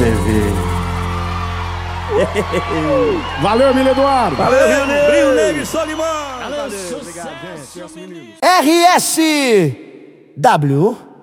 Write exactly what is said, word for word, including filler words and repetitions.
você ver. Valeu, Emílio Eduardo. Valeu, Rio Negro. Rio Negro e Solimão. Valeu, obrigado, gente. R S W